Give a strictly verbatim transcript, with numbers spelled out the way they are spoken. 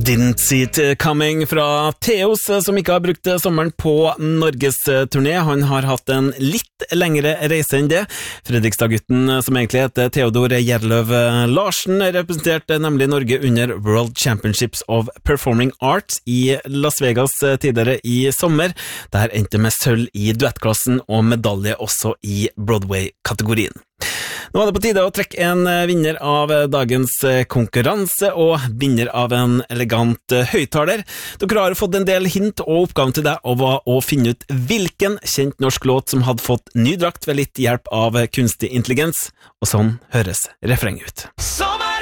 Didn't see it coming fra Theos, som ikke har brukt sommeren på Norgesturné. Han har hatt en litt lengre reise enn det. Fredrikstad-gutten, som egentlig heter Theodor Gjerløv Larsen, representerte nemlig Norge under World Championships of Performing Arts i Las Vegas tidligere i sommer. Der endte med sølv i duettklassen og medalje også i Broadway-kategorien. Nå er det på tide å trekke en vinner av dagens konkurranse, og vinner av en elegant høyttaler. Dere har fått en del hint, og oppgaven til deg var å finne ut hvilken kjent norsk låt som hadde fått ny drakt ved litt hjelp av kunstig intelligens, og sånn høres refrenget ut.